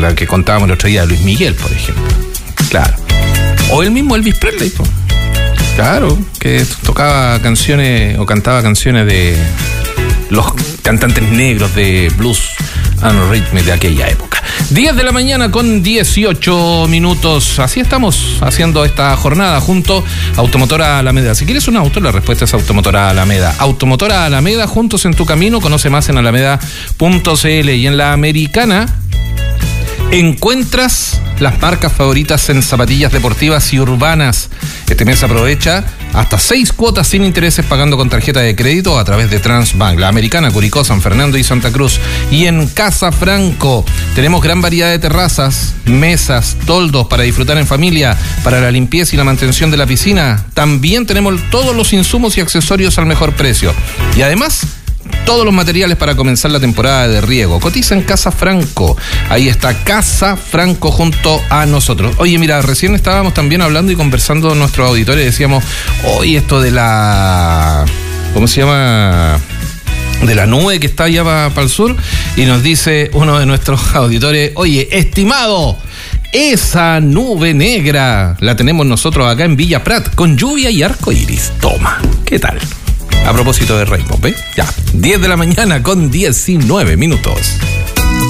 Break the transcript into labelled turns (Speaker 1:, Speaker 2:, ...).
Speaker 1: la que contábamos el otro día de Luis Miguel, por ejemplo. Claro. O el mismo Elvis Presley, po. Claro, que tocaba canciones o cantaba canciones de los cantantes negros de blues and rhythm de aquella época. 10 de la mañana con 18 minutos. Así estamos haciendo esta jornada junto a Automotora Alameda. Si quieres un auto, la respuesta es Automotora Alameda. Automotora Alameda, juntos en tu camino. Conoce más en alameda.cl. Y en la Americana encuentras las marcas favoritas en zapatillas deportivas y urbanas. Este mes aprovecha hasta 6 cuotas sin intereses pagando con tarjeta de crédito a través de Transbank. La Americana, Curicó, San Fernando y Santa Cruz. Y en Casa Franco tenemos gran variedad de terrazas, mesas, toldos para disfrutar en familia, para la limpieza y la mantención de la piscina. También tenemos todos los insumos y accesorios al mejor precio. Y además, todos los materiales para comenzar la temporada de riego. Cotiza en Casa Franco. Ahí está Casa Franco junto a nosotros. Oye, mira, recién estábamos también hablando y conversando con nuestros auditores. Decíamos, hoy esto de la... ¿Cómo se llama? De la nube que está allá para el sur. Y nos dice uno de nuestros auditores, oye, estimado, esa nube negra la tenemos nosotros acá en Villa Prat, con lluvia y arco iris. Toma, ¿qué tal? A propósito de Rainbow, ¿ves? Ya, 10 de la mañana con 19 minutos.